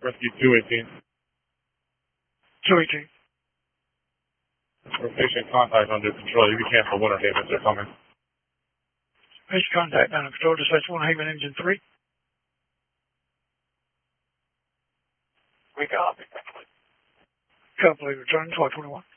Rescue 218. 218. For patient contact under control, you can cancel Winter Haven, they're coming. Patient contact under control, dispatch Winter Haven engine 3. We copy. Copy, return 1221.